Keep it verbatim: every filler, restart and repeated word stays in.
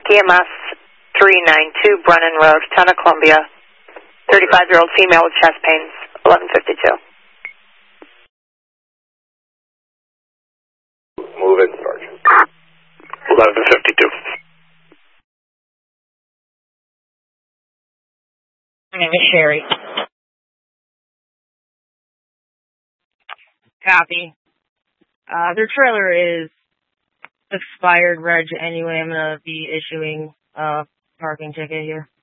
D M S three nine two Brennan Road, Town of Columbia. thirty-five-year-old female with chest pains, eleven fifty-two. Move it, Sergeant. eleven fifty-two. My name is Sherry. Copy. Uh, their trailer is expired reg anyway. I'm going to be issuing a parking ticket here.